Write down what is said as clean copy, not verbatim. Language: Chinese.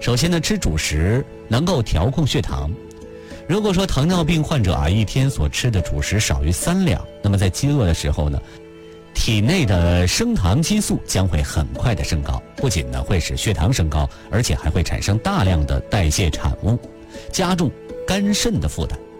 首先呢，吃主食能够调控血糖。如果说糖尿病患者一天所吃的主食少于3两，那么在饥饿的时候呢，体内的升糖激素将会很快的升高，不仅呢会使血糖升高，而且还会产生大量的代谢产物，加重肝肾的负担。